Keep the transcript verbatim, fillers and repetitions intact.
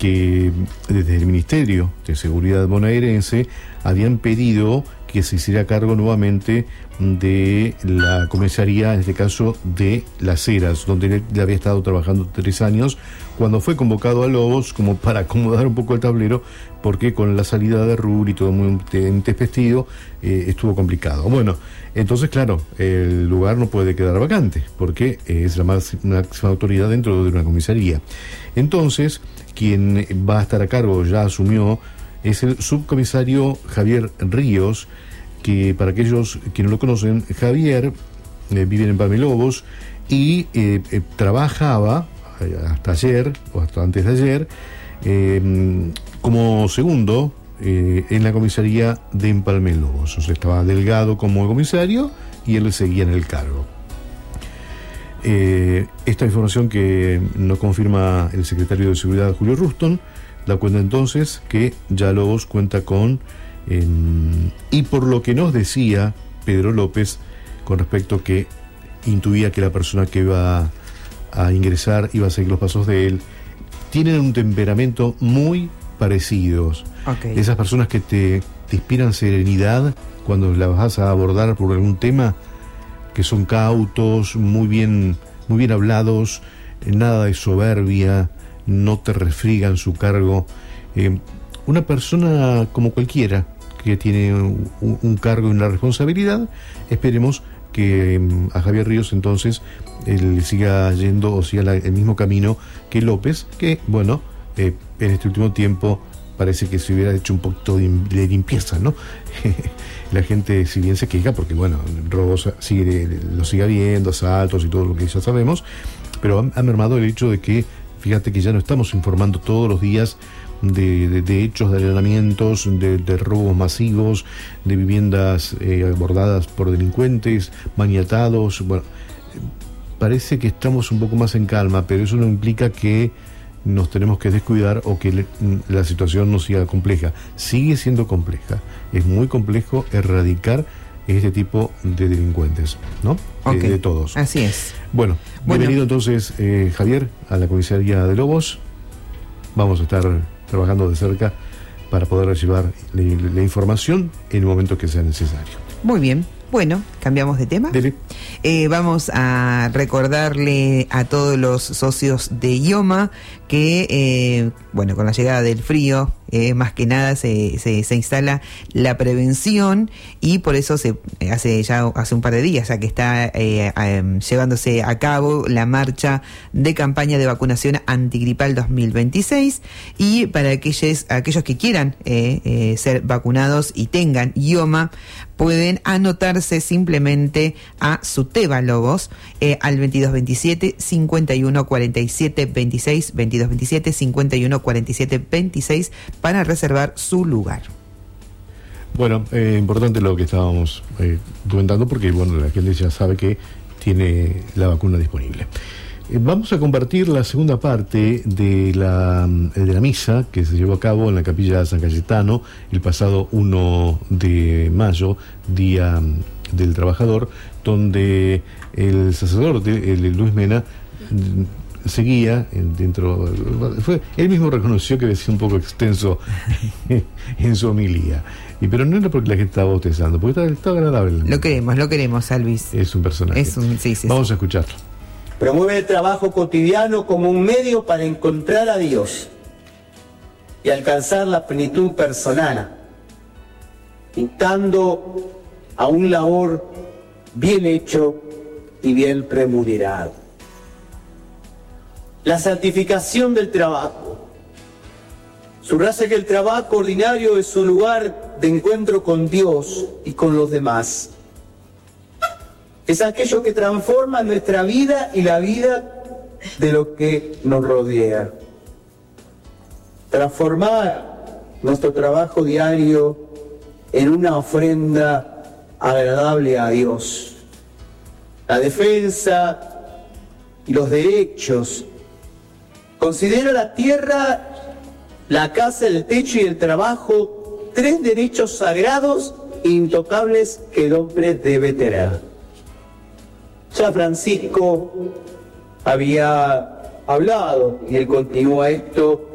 que desde el Ministerio de Seguridad bonaerense habían pedido que se hiciera cargo nuevamente de la comisaría, en este caso de Las Heras, donde él había estado trabajando tres años, cuando fue convocado a Lobos como para acomodar un poco el tablero, porque con la salida de Rur y todo muy intempestivo, eh, estuvo complicado. Bueno, entonces claro, el lugar no puede quedar vacante, porque es la máxima, máxima autoridad dentro de una comisaría. Entonces, quien va a estar a cargo, ya asumió, es el subcomisario Javier Ríos, que para aquellos que no lo conocen, Javier eh, vive en Palmelobos y eh, eh, trabajaba eh, hasta ayer, o hasta antes de ayer, eh, como segundo eh, en la comisaría de Empalmelobos. O sea, estaba Delgado como comisario y él seguía en el cargo. Eh, esta información que nos confirma el secretario de Seguridad, Julio Ruston, da cuenta entonces que ya Lobos cuenta con, eh, y por lo que nos decía Pedro López, con respecto que intuía que la persona que iba a ingresar iba a seguir los pasos de él, tienen un temperamento muy parecidos. Okay. Esas personas que te, te inspiran serenidad cuando las vas a abordar por algún tema, que son cautos, muy bien, muy bien hablados, nada de soberbia, no te refrigan su cargo. Eh, una persona como cualquiera que tiene un, un cargo y una responsabilidad, esperemos que um, a Javier Ríos entonces él siga yendo o siga la, el mismo camino que López, que bueno, eh, en este último tiempo parece que se hubiera hecho un poquito de, de limpieza, ¿no? La gente, si bien se queja, porque bueno, robos sigue, lo sigue habiendo, asaltos y todo lo que ya sabemos, pero ha, ha mermado el hecho de que, fíjate que ya no estamos informando todos los días de, de, de hechos de allanamientos, de, de robos masivos, de viviendas eh, abordadas por delincuentes, maniatados. Bueno, parece que estamos un poco más en calma, pero eso no implica que nos tenemos que descuidar o que le, la situación no sea compleja. Sigue siendo compleja. Es muy complejo erradicar este tipo de delincuentes, ¿no? Okay. De, de todos. Así es. Bueno, bueno. Bienvenido entonces, eh, Javier, a la comisaría de Lobos. Vamos a estar trabajando de cerca para poder recibir la, la información en el momento que sea necesario. Muy bien. Bueno, cambiamos de tema. Eh, vamos a recordarle a todos los socios de IOMA que, eh, bueno, con la llegada del frío, eh, más que nada se, se, se instala la prevención y por eso se hace ya hace un par de días ya que está eh, eh, llevándose a cabo la marcha de campaña de vacunación antigripal dos mil veintiséis, y para aquellos, aquellos que quieran eh, eh, ser vacunados y tengan IOMA, pueden anotarse simplemente a Suteba Lobos eh, al veintidós veintisiete, cincuenta y uno cuarenta y siete veintiséis, veintidós veintisiete, cincuenta y uno cuarenta y siete veintiséis para reservar su lugar. Bueno, eh, importante lo que estábamos eh, comentando, porque bueno, la gente ya sabe que tiene la vacuna disponible. Eh, vamos a compartir la segunda parte de la, de la misa que se llevó a cabo en la capilla de San Cayetano el pasado primero de mayo, Día del Trabajador, donde el sacerdote, el Luis Mena, seguía dentro, fue, él mismo reconoció que decía un poco extenso en su homilía, y pero no era porque la gente estaba bostezando, porque estaba, estaba agradable. Lo queremos, lo queremos a Luis. Es un personaje. Es un, sí, sí, Vamos sí. a escucharlo. Promueve el trabajo cotidiano como un medio para encontrar a Dios y alcanzar la plenitud personal, invitando a un labor bien hecho y bien remunerado. La santificación del trabajo. Subraya que el trabajo ordinario es un lugar de encuentro con Dios y con los demás. Es aquello que transforma nuestra vida y la vida de lo que nos rodea. Transformar nuestro trabajo diario en una ofrenda agradable a Dios. La defensa y los derechos. Considera la tierra, la casa, el techo y el trabajo tres derechos sagrados e intocables que el hombre debe tener. Ya Francisco había hablado, y él continúa esto,